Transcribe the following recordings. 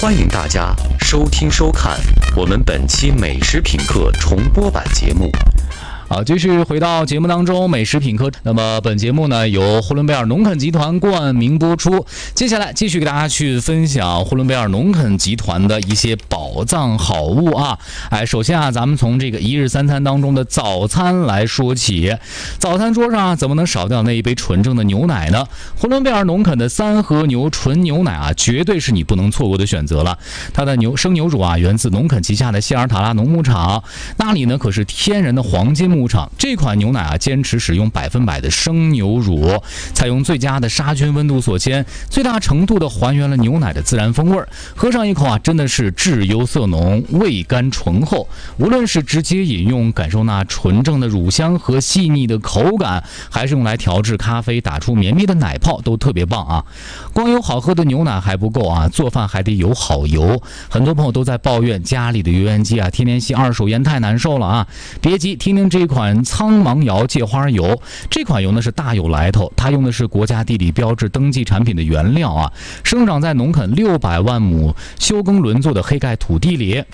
欢迎大家收听收看我们本期美食品客重播版节目。 好，继续回到节目当中，美食品客。那么本节目呢由呼伦贝尔农垦集团冠名播出。接下来继续给大家去分享呼伦贝尔农垦集团的一些宝藏好物啊。首先啊，咱们从这个一日三餐当中的早餐来说起。早餐桌上怎么能少掉那一杯纯正的牛奶呢？呼伦贝尔农垦的三和牛纯牛奶啊，绝对是你不能错过的选择了。它的生牛乳啊，源自农垦旗下的希尔塔拉农牧场，那里呢可是天然的黄金牧场。这款牛奶啊，坚持使用100%的生牛乳，采用最佳的杀菌温度锁鲜，最大程度的还原了牛奶的自然风味。喝上一口啊，真的是质优色浓，味甘醇厚。无论是直接饮用，感受那纯正的乳香和细腻的口感，还是用来调制咖啡打出绵密的奶泡，都特别棒啊！光有好喝的牛奶还不够啊，做饭还得有好油。很多朋友都在抱怨家里的油烟机啊，天天吸二手烟太难受了啊！别急，听听这款苍芒窑芥花油。这款油呢是大有来头，它用的是国家地理标志登记产品的原料啊，生长在农垦600万亩休耕轮作的黑盖土地里。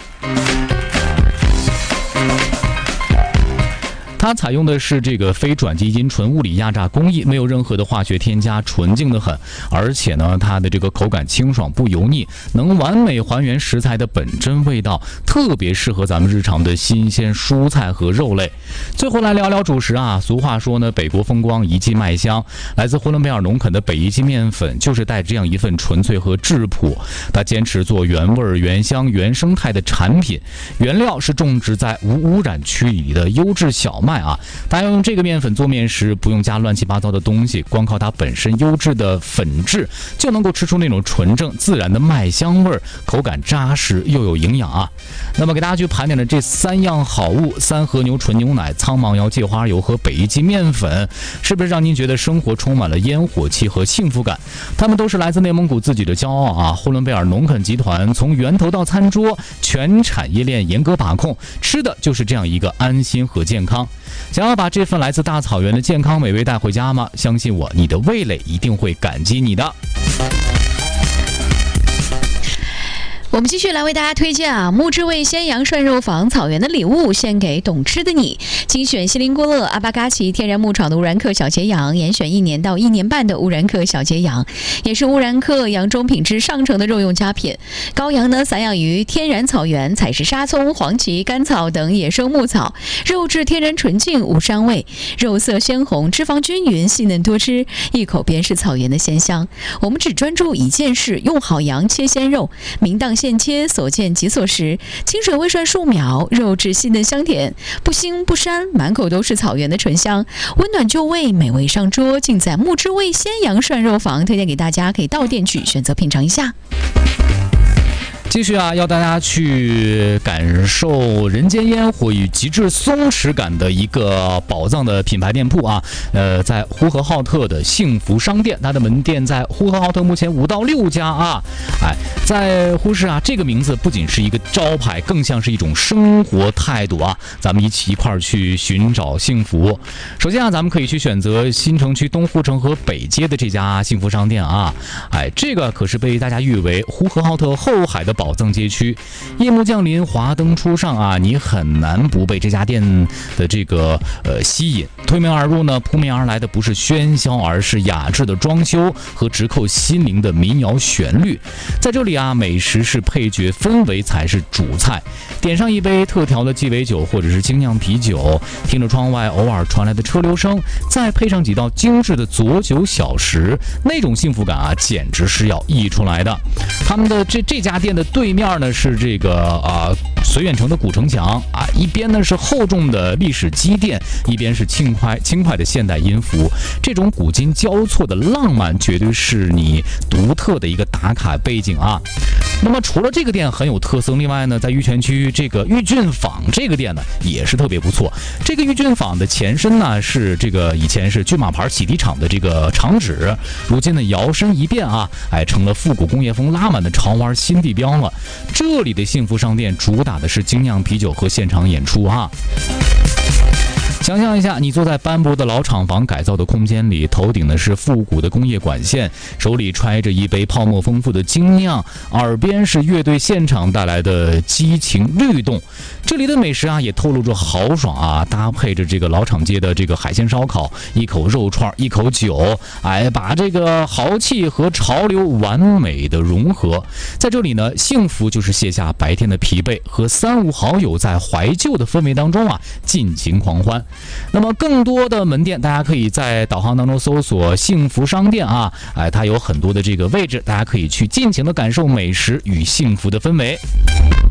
它采用的是这个非转基因纯物理压榨工艺，没有任何的化学添加，纯净的很。而且呢，它的这个口感清爽不油腻，能完美还原食材的本真味道，特别适合咱们日常的新鲜蔬菜和肉类。最后来聊聊主食啊，俗话说呢，北国风光，一季麦香。来自呼伦贝尔农垦的北一季面粉，就是带这样一份纯粹和质朴。它坚持做原味、原香、原生态的产品，原料是种植在无污染区里的优质小麦啊，大家用这个面粉做面时，不用加乱七八糟的东西，光靠它本身优质的粉质，就能够吃出那种纯正自然的麦香味，口感扎实又有营养啊。那么给大家去盘点的这3样好物，三和牛纯牛奶、苍芒窑芥花油和北一季面粉，是不是让您觉得生活充满了烟火气和幸福感？他们都是来自内蒙古自己的骄傲啊！呼伦贝尔农垦集团从源头到餐桌，全产业链严格把控，吃的就是这样一个安心和健康。想要把这份来自大草原的健康美味带回家吗？相信我，你的味蕾一定会感激你的。 我们继续来为大家推荐啊，木质味鲜羊涮肉坊草原的礼物，献给懂吃的你。精选锡林郭勒阿巴嘎奇天然牧场的乌兰克小节羊，严选1年到1年半的乌兰克小节羊，也是乌兰克羊中品质上乘的肉用佳品。羔羊呢，散养于天然草原，采食沙葱、黄芪、甘草等野生牧草，肉质天然纯净，无膻味，肉色鲜红，脂肪均匀，细嫩多汁，一口便是草原的鲜香。我们只专注一件事，用好羊切鲜肉，明当现切，所见即所食，清水微涮数秒，肉质细嫩香甜，不腥不膻，满口都是草原的醇香，温暖就味，美味上桌，尽在木质味鲜羊涮肉坊，推荐给大家，可以到店去选择品尝一下。 继续啊，要大家去感受人间烟火与极致松弛感的一个宝藏的品牌店铺啊，在呼和浩特的幸福商店，它的门店在呼和浩特目前5到6家啊，在呼市啊，这个名字不仅是一个招牌，更像是一种生活态度啊，咱们一块儿去寻找幸福。首先啊，咱们可以去选择新城区东护城和北街的这家幸福商店啊，这个可是被大家誉为呼和浩特后海的宝藏街区。夜幕降临，华灯初上啊，你很难不被这家店的这个吸引。推门而入呢，扑面而来的不是喧嚣，而是雅致的装修和直扣心灵的民谣旋律。在这里啊，美食是配角，氛围才是主菜。点上一杯特调的鸡尾酒或者是精酿啤酒，听着窗外偶尔传来的车流声，再配上几道精致的佐酒小食，那种幸福感啊，简直是要溢出来的。他们的这家店的对面呢是这个绥远城的古城墙啊，一边呢是厚重的历史积淀，一边是轻快的现代音符，这种古今交错的浪漫，绝对是你独特的一个打卡背景啊。那么除了这个店很有特色，另外呢，在玉泉区这个玉俊坊这个店呢也是特别不错。这个玉俊坊的前身呢是这个以前是骏马牌洗涤厂的这个厂址，如今呢摇身一变啊，成了复古工业风拉满的潮玩新地标了。这里的幸福商店主打的是精酿啤酒和现场演出啊。 想象一下，你坐在斑驳的老厂房改造的空间里，头顶的是复古的工业管线，手里揣着一杯泡沫丰富的精酿，耳边是乐队现场带来的激情律动。这里的美食啊，也透露着豪爽啊，搭配着这个老厂街的这个海鲜烧烤，一口肉串，一口酒，把这个豪气和潮流完美的融合。在这里呢，幸福就是卸下白天的疲惫，和三五好友在怀旧的氛围当中啊，尽情狂欢。那么更多的门店，大家可以在导航当中搜索幸福商店啊，它有很多的这个位置，大家可以去尽情的感受美食与幸福的氛围。